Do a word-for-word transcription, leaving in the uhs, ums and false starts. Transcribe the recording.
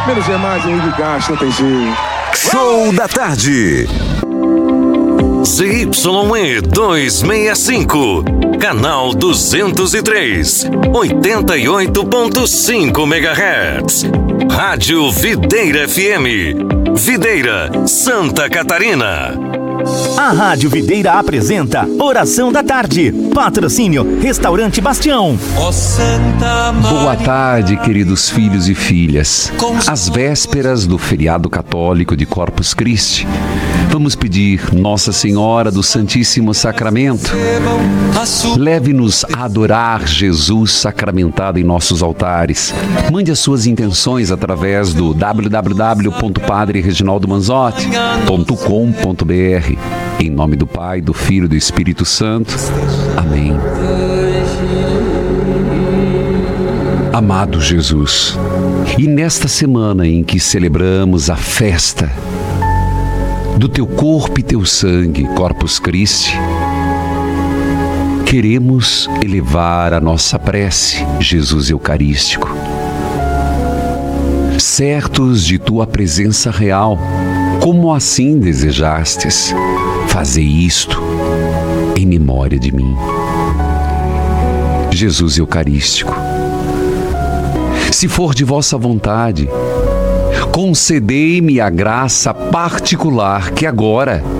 Menos é mais, Henrique Castro, não tem jeito. Show da tarde. Z Y E duzentos e sessenta e cinco, canal duzentos e três, oitenta e oito ponto cinco megahertz. Rádio Videira F M, Videira, Santa Catarina. A Rádio Videira apresenta Oração da Tarde. Patrocínio Restaurante Bastião. Boa tarde, queridos filhos e filhas. Às vésperas do feriado católico de Corpus Christi, vamos pedir Nossa Senhora do Santíssimo Sacramento, leve-nos a adorar Jesus sacramentado em nossos altares. Mande as suas intenções através do w w w ponto padre reginaldo manzotti ponto com ponto b r. Em nome do Pai, do Filho e do Espírito Santo. Amém. Amado Jesus, e nesta semana em que celebramos a festa do Teu corpo e Teu sangue, Corpus Christi, queremos elevar a nossa prece, Jesus Eucarístico, certos de Tua presença real, como assim desejastes. Fazei isto em memória de mim. Jesus Eucarístico, se for de vossa vontade, concedei-me a graça particular que agora,